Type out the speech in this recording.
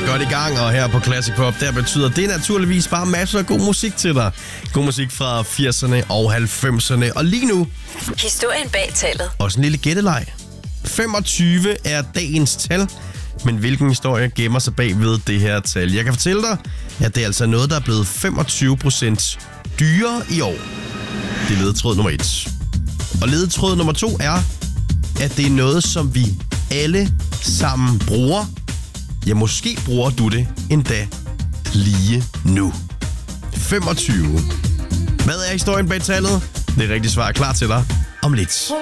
godt i gang, og her på Classic Pop, der betyder det naturligvis bare masser af god musik til dig. God musik fra 80'erne og 90'erne, og lige nu... Historien bag tallet. Også en lille gætteleg. 25 er dagens tal, men hvilken historie gemmer sig bag ved det her tal? Jeg kan fortælle dig, at det er altså noget, der er blevet 25% dyrere i år. Det er ledetråd nummer 1. Og ledetråd nummer 2 er, at det er noget, som vi alle sammen bruger. Ja, måske bruger du det endda lige nu. 25. Hvad er historien bag tallet? Det er rigtig svar klar til dig om lidt.